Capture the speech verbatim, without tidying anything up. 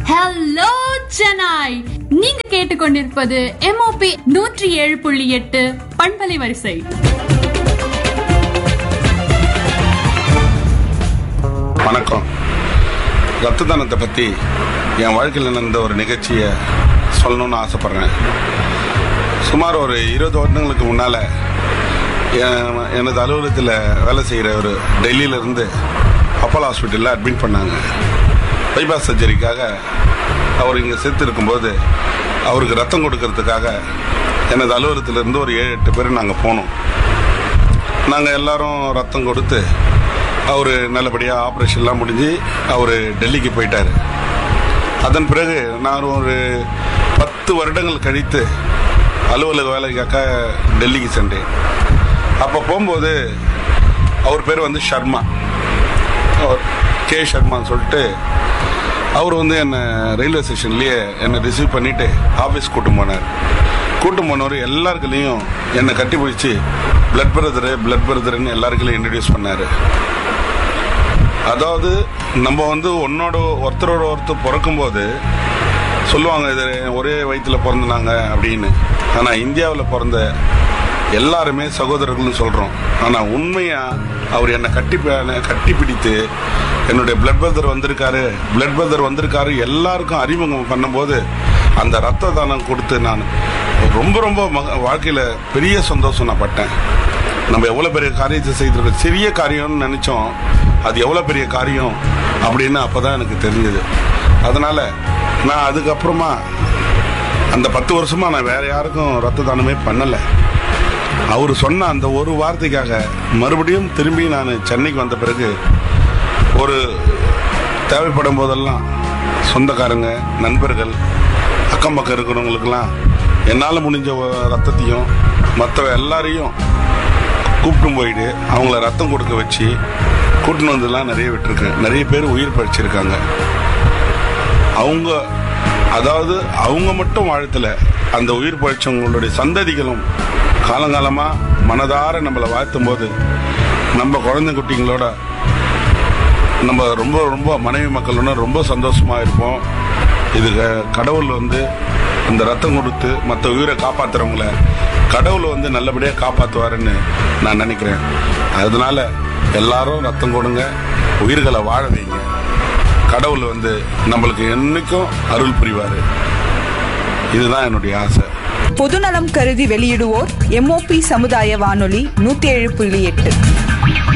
Hello Chennai, நீங்க கேட்டுக்கொண்டிருப்பது MOP நூற்றி ஏழு புள்ளி எட்டு பண்பலை வரிசை. வணக்கம். ரத்த தானத்தை பற்றி என் வாழ்க்கையில் நடந்த ஒரு நிகழ்ச்சியை சொல்லணும்னு ஆசைப்பட்றேன். சுமார் ஒரு இருபது வருடங்களுக்கு முன்னால் எனது அலுவலகத்தில் வேலை செய்கிற ஒரு டெல்லியிலேருந்து அப்போலோ ஹாஸ்பிட்டலில் அட்மிட் பண்ணாங்க. பைபாஸ் சர்ஜரிக்காக அவர் இங்கே சேர்த்து இருக்கும்போது அவருக்கு ரத்தம் கொடுக்கறதுக்காக எனது அலுவலகத்திலேருந்து ஒரு ஏழு எட்டு பேர் நாங்கள் போனோம். நாங்கள் எல்லாரும் ரத்தம் கொடுத்து அவர் நல்லபடியாக ஆப்ரேஷன்லாம் முடிஞ்சு அவர் டெல்லிக்கு போயிட்டார். அதன் பிறகு நான் ஒரு பத்து வருடங்கள் கழித்து அலுவலக வேலைக்காக டெல்லிக்கு சென்றேன். அப்போ போகும்போது அவர் பேர் வந்து ஷர்மா, அவர் கே ஷர்மான்னு சொல்லிட்டு அவர் வந்து என்னை ரயில்வே ஸ்டேஷன்லேயே என்னை ரிசீவ் பண்ணிவிட்டு ஆஃபீஸ் கூட்டம் போனார். கூட்டம் போனவர் எல்லாருக்குலேயும் என்னை கட்டி பிடிச்சி பிளட் பிரதரு பிளட் பிரதருன்னு எல்லாருக்குலையும் இன்ட்ரடியூஸ் பண்ணார். அதாவது நம்ம வந்து ஒன்னோட ஒருத்தரோட ஒருத்தர் பிறக்கும்போது சொல்லுவாங்க இது ஒரே வயிற்றில் பிறந்தாங்க அப்படின்னு. ஆனால் இந்தியாவில் பிறந்த எல்லாருமே சகோதரர்கள்னு சொல்கிறோம். ஆனால் உண்மையாக அவர் என்னை கட்டி கட்டி பிடித்து என்னுடைய பிளட் பிரதர் வந்திருக்காரு பிளட் பிரதர் வந்திருக்காரு எல்லாருக்கும் அறிமுகம் பண்ணும்போது அந்த ரத்த தானம் கொடுத்து நான் ரொம்ப ரொம்ப வாழ்க்கையில் பெரிய சந்தோஷம் நான் பட்டேன். நம்ம எவ்வளோ பெரிய காரியத்தை செய்திருக்கோம், சிறிய காரியம்னு நினச்சோம், அது எவ்வளோ பெரிய காரியம் அப்படின்னு அப்போ தான் எனக்கு தெரிஞ்சது. அதனால் நான் அதுக்கப்புறமா அந்த பத்து வருஷமாக நான் வேறு யாருக்கும் ரத்த தானமே பண்ணலை. அவர் சொன்ன அந்த ஒரு வார்த்தைக்காக மறுபடியும் திரும்பி நான் சென்னைக்கு வந்த பிறகு ஒரு தேவைப்படும் போதெல்லாம் சொந்தக்காரங்க, நண்பர்கள், அக்கம் பக்கம் இருக்கிறவங்களுக்கெல்லாம் என்னால் முடிஞ்ச ரத்தத்தையும் மற்ற எல்லாரையும் கூப்பிட்டு போயிட்டு அவங்கள ரத்தம் கொடுக்க வச்சு கூட்டின்னு வந்தெல்லாம் நிறைய விட்டுருக்கேன். நிறைய பேர் உயிர் பறிச்சிருக்காங்க. அவங்க அதாவது அவங்க மட்டும் வாழ்த்துல அந்த உயிர் பறிச்சவங்களுடைய சந்ததிகளும் காலங்காலமாக மனதார நம்மளை வாழ்த்தும் போது நம்ம குழந்தை குட்டிங்களோட நம்ம ரொம்ப ரொம்ப மனைவி மக்களோட ரொம்ப சந்தோஷமாக இருப்போம். இது கடவுள் வந்து இந்த ரத்தம் கொடுத்து மற்ற உயிரை காப்பாற்றுறவங்கள கடவுள் வந்து நல்லபடியாக காப்பாற்றுவாருன்னு நான் நினைக்கிறேன். அதனால எல்லாரும் ரத்தம் கொடுங்க, உயிர்களை வாழ வைங்க. கடவுள் வந்து நம்மளுக்கு என்னைக்கும் அருள் புரிவார். இதுதான் என்னுடைய ஆசை. பொதுநலம் கருதி வெளியிடுவோர் எம்ஓபி சமுதாய வானொலி நூத்தி ஏழு புள்ளி எட்டு.